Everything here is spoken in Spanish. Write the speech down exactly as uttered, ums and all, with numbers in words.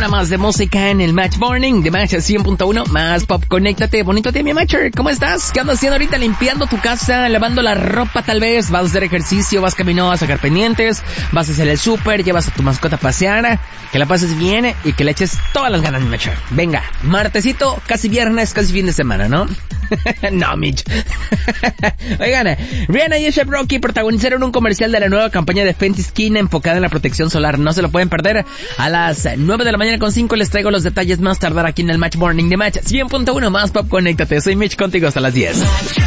más de música en el Match Morning de Match cien punto uno, más pop. Conéctate, bonito día, mi Matcher. ¿Cómo estás? ¿Qué andas haciendo ahorita? Limpiando tu casa, lavando la ropa tal vez, vas a hacer ejercicio, vas camino a sacar pendientes, vas a hacer el súper, llevas a tu mascota a pasear, que la pases bien y que le eches todas las ganas, mi Matcher. Venga, martesito, casi viernes, casi fin de semana, ¿no? No, Mitch. Oigan, Rihanna y A$AP Rocky protagonizaron un comercial de la nueva campaña de Fenty Skin enfocada en la protección solar. No se lo pueden perder. A las nueve de la mañana con cinco les traigo los detalles más tardar aquí en el Match Morning de Match cien punto uno, más pop. Conéctate. Soy Mitch, contigo hasta las diez.